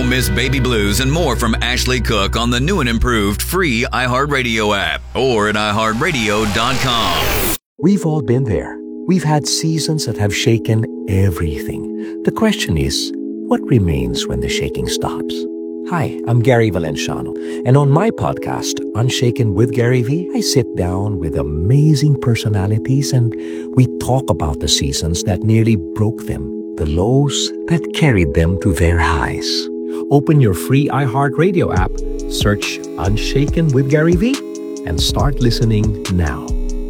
Don't miss Baby Blues and more from Ashley Cook on the new and improved free iHeartRadio app or at iHeartRadio.com. We've all been there. We've had seasons that have shaken everything. The question is, what remains when the shaking stops? Hi, I'm Gary Valenciano, and on my podcast, Unshaken with Gary V, I sit down with amazing personalities and we talk about the seasons that nearly broke them, the lows that carried them to their highs. Open your free iHeartRadio app, search Unshaken with Gary V, and start listening now.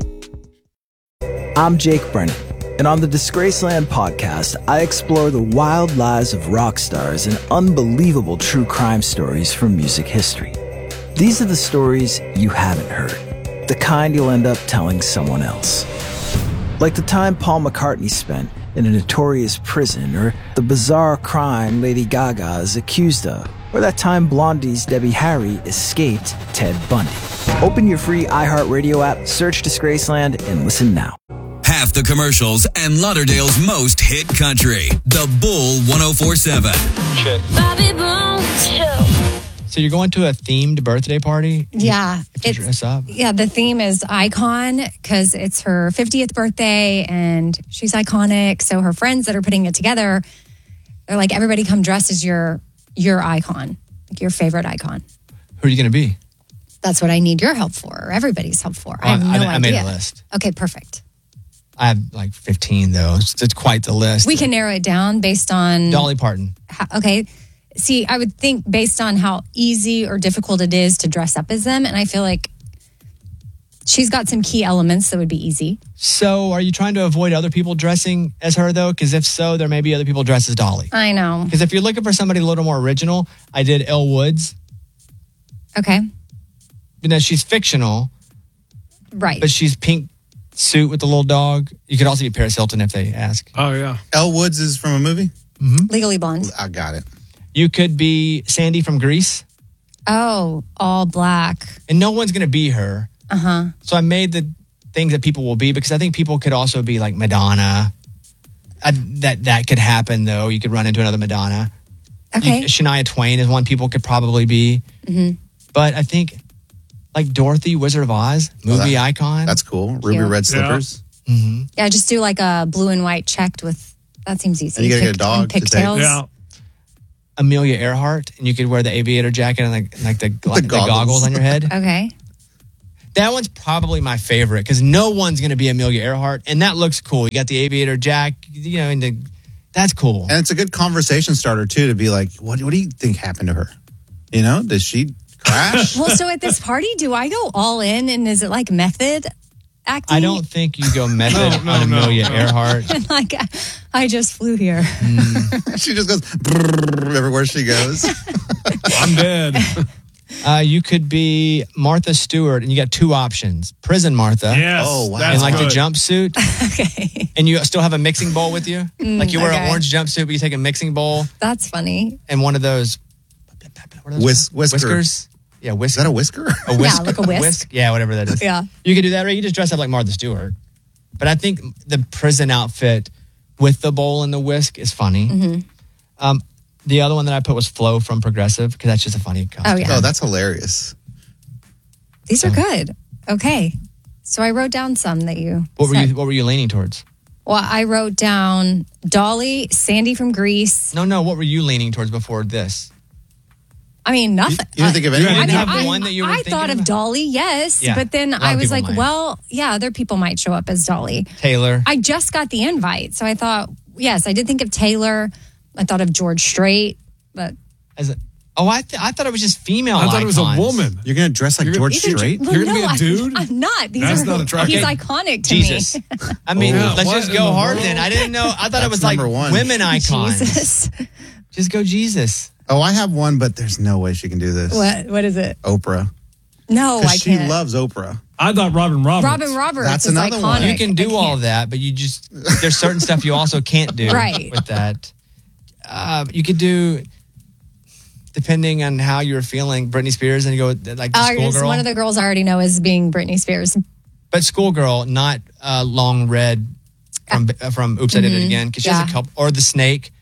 I'm Jake Brennan, and on the Disgraceland podcast, I explore the wild lives of rock stars and unbelievable true crime stories from music history. These are the stories you haven't heard, the kind you'll end up telling someone else. Like the time Paul McCartney spent in a notorious prison, or the bizarre crime Lady Gaga is accused of, or that time Blondie's Debbie Harry escaped Ted Bundy. Open your free iHeartRadio app, search Disgraceland, and listen now. Half the commercials and Lauderdale's most hit country. The Bull 104.7. Bobby Bones. So you're going to a themed birthday party? Yeah. If you dress up? Yeah, the theme is Icon because it's her 50th birthday and she's iconic. So her friends that are putting it together, they're like, everybody come dressed as your icon, like your favorite icon. Who are you going to be? That's what I need your help for, or everybody's help for. I have no idea. I made a list. Okay, perfect. I have like 15, though. It's quite the list. We can narrow it down based on... Dolly Parton. Okay. See, I would think based on how easy or difficult it is to dress up as them. And I feel like she's got some key elements that would be easy. So are you trying to avoid other people dressing as her, though? Because if so, there may be other people dressed as Dolly. I know. Because if you're looking for somebody a little more original, I did Elle Woods. Okay. You know, she's fictional. Right. But she's pink suit with the little dog. You could also be Paris Hilton if they ask. Oh, yeah. Elle Woods is from a movie? Mm-hmm. Legally Blonde. I got it. You could be Sandy from Grease. Oh, all black. And no one's going to be her. Uh-huh. So I made the things that people will be, because I think people could also be like Madonna. That could happen, though. You could run into another Madonna. Okay. Shania Twain is one people could probably be. Mm-hmm. But I think like Dorothy, Wizard of Oz, movie icon. That's cool. Ruby Cute. red slippers. Yeah. Mm-hmm. Yeah, just do like a blue and white checked with, that seems easy. And you gotta get a dog to take. Pigtails. Yeah. Amelia Earhart, and you could wear the aviator jacket and like the goggles on your head. Okay. That one's probably my favorite because no one's going to be Amelia Earhart, and that looks cool. You got the aviator jacket, you know, and that's cool. And it's a good conversation starter too, to be like, what do you think happened to her? You know, does she crash? Well, so at this party, do I go all in, and is it like method acting? I don't think you go method on Amelia Earhart. Like, I just flew here. She just goes brrr, everywhere she goes. I'm dead. You could be Martha Stewart, and you got two options. Prison Martha. Yes. Oh, wow. In like good. the jumpsuit. Okay. And you still have a mixing bowl with you? Like you wear okay. an orange jumpsuit, but you take a mixing bowl That's funny. and one of those... what are those called? Whisker. Whiskers? Yeah, Is whisker. that a whisker? A whisk? Yeah, like a whisk. Yeah, whatever that is. Yeah. You could do that, right? You just dress up like Martha Stewart. But I think the prison outfit with the bowl and the whisk is funny. Mm-hmm. The other one that I put was Flo from Progressive, because that's just a funny costume. Oh, yeah. Oh, that's hilarious. These are good. Okay. So I wrote down some that you What said. were you leaning towards? Well, I wrote down Dolly, Sandy from Grease. No, what were you leaning towards before this? I mean, nothing. You didn't think of anyone? didn't did you? have one that you were I thinking thought of of? Dolly, yes. Yeah. But then A lot I of was people like, might. well, yeah, other people might show up as Dolly. Taylor. I just got the invite. So I thought, yes, I did think of Taylor. I thought of George Strait. But I thought it was just female I thought it was a icons. woman. You're going to dress like George Strait? You're going to be a dude? I'm not. These That's are, not attractive. He's Okay. iconic to Jesus. me. I mean, Yeah, let's what just in go the hard world? then. I didn't know. I thought it was like number one. women icons. Jesus. Just go Jesus. Oh, I have one, but there's no way she can do this. What is it? Oprah. No, I Because she can't. loves Oprah. I thought Robin Roberts. Robin Roberts That's is another iconic. one. You can do I all can't. that, but there's certain stuff you also can't do Right. with that. You could do, depending on how you're feeling, Britney Spears, and you go with, like the schoolgirl. One of the girls I already know is being Britney Spears. But schoolgirl, not Long Red from Oops, I Did It Again, because she has a couple, or the snake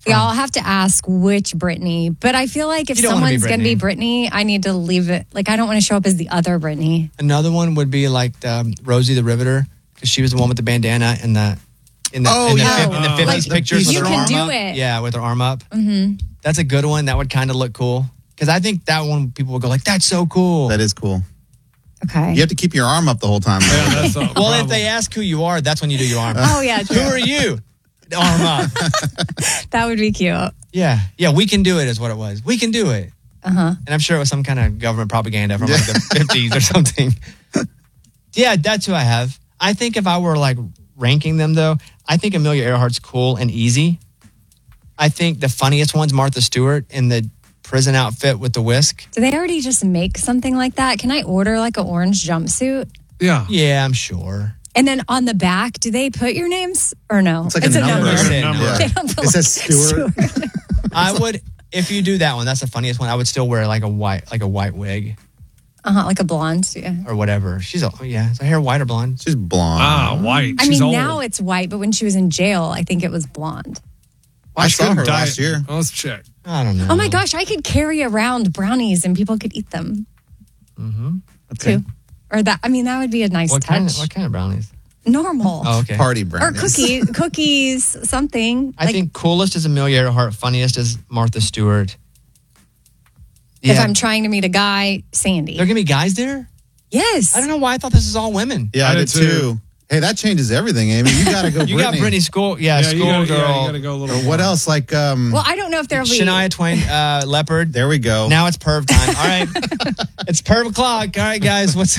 Yeah, I'll have to ask which Britney, but I feel like if You don't wanna be someone's going to be Britney, I need to leave it. Like, I don't want to show up as the other Britney. Another one would be like Rosie the Riveter, because she was the one with the bandana and the in the 50s Like, pictures. you with her can arm do up. it. Yeah, with her arm up. Mm-hmm. That's a good one. That would kind of look cool. Because I think that one people will go like, that's so cool. That is cool. Okay. You have to keep your arm up the whole time. Yeah, that's a Well, problem. if they ask who you are, that's when you do your arm. Oh, yeah, Who true. are you? Arm up. That would be cute. Yeah. Yeah, we can do it is what it was. We can do it. Uh-huh. And I'm sure it was some kind of government propaganda from like the 50s or something. Yeah, that's who I have. I think if I were like ranking them though, I think Amelia Earhart's cool and easy. I think the funniest one's Martha Stewart in the prison outfit with the whisk. Do they already just make something like that? Can I order like an orange jumpsuit? Yeah. Yeah, I'm sure. And then on the back, do they put your names or no? It's like a number. Number. They don't put It says Stewart. I would, if you do that one, that's the funniest one. I would still wear like a white wig Like a blonde. Yeah. or whatever. She's is her hair white or blonde? She's blonde. Ah, white. I She's mean, old. now it's white, but when she was in jail, I think it was blonde. I saw couldn't her dye last it. year. Well, let's check. I don't know. Oh my gosh, I could carry around brownies and people could eat them Okay. too. Or that, I mean, that would be a nice What kind touch. of brownies? Normal. Oh, okay. Party Or brownies. cookies, something. I think coolest is Amelia Earhart, funniest is Martha Stewart. If I'm trying to meet a guy, Sandy. There gonna be guys there? Yes. I don't know why I thought this is all women. Yeah, I did too. Hey, that changes everything, Amy. You got to go. You got Britney School, you gotta- schoolgirl. you gotta go a little. Or what else? Like, Well, I don't know if there'll be. Shania Twain, Leopard. there we go. Now it's perv time. All right, it's perv o'clock. All right, guys, what's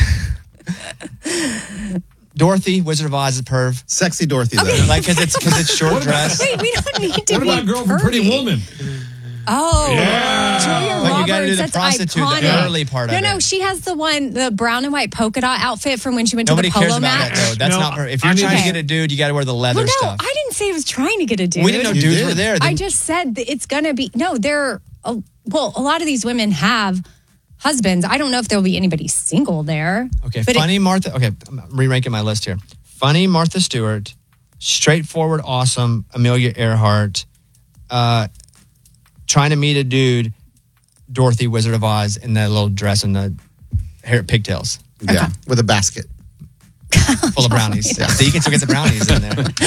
Dorothy, Wizard of Oz is perv. Sexy Dorothy, though. Like because it's short dress. Wait, we don't need to What be about Girl from Pretty pervy. Woman? Oh, Yeah. Julia But you gotta do Roberts, the that's prostitute, iconic. the early part of No, it. she has the brown and white polka dot outfit from when she went Nobody to the cares polo about match. that though. That's No, not her. If I you're need trying to- to get a dude, you got to wear the leather Well, no, stuff. I didn't say I was trying to get a dude. We didn't know You dudes did. were there. I just said that it's gonna be a lot of these women have husbands. I don't know if there'll be anybody single there. Okay, but funny Martha. Okay, I'm re-ranking my list here. Funny Martha Stewart, straightforward, awesome Amelia Earhart, trying to meet a dude, Dorothy, Wizard of Oz, in that little dress and the hair pigtails, Yeah, with a basket. full of brownies. So you can still get the brownies in there.